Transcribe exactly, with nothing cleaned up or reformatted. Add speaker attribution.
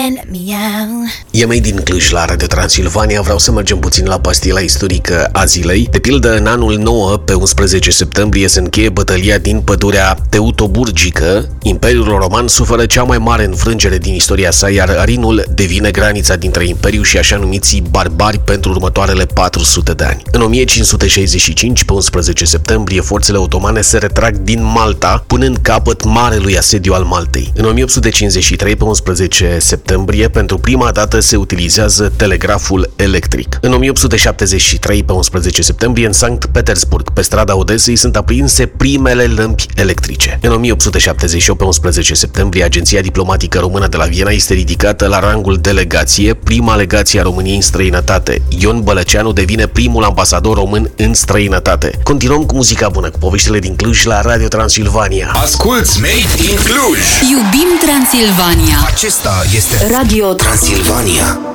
Speaker 1: let me out.
Speaker 2: E mai din Cluj la Radio Transilvania. Vreau să mergem puțin la pastila istorică a zilei. De pildă, în anul nouă, pe unsprezece septembrie, se încheie bătălia din pădurea Teutoburgică. Imperiul Roman suferă cea mai mare înfrângere din istoria sa, iar Rinul devine granița dintre imperiu și așa numiții barbari pentru următoarele patru sute de ani. În o mie cinci sute șaizeci și cinci, pe unsprezece septembrie, forțele otomane se retrag din Malta, punând capăt marelui asediu al Maltei. În o mie opt sute cincizeci și trei, pe unsprezece septembrie, pentru prima dată se utilizează telegraful electric. În o mie opt sute șaptezeci și trei, pe unsprezece septembrie, în Sankt Petersburg, pe strada Odesei, sunt aprinse primele lămpi electrice. În o mie opt sute șaptezeci și opt, pe unsprezece septembrie, Agenția Diplomatică Română de la Viena este ridicată la rangul delegație, prima legație a României în străinătate. Ion Bălăceanu devine primul ambasador român în străinătate. Continuăm cu muzica bună, cu poveștile din Cluj la Radio Transilvania.
Speaker 3: Asculți Made in Cluj!
Speaker 4: Iubim Transilvania!
Speaker 3: Acesta este Radio Transilvania.